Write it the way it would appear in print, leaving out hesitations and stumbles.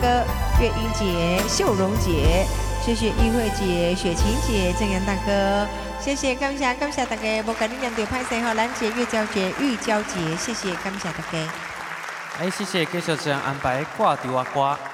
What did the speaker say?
哥、月英姐、秀荣姐，谢谢议会姐、雪晴姐、正阳大哥，谢谢感谢大家，无甲你两条拍摄吼，兰姐、月娇姐、玉娇姐，谢谢感谢大家。 谢谢继续这样安排挂丢啊歌。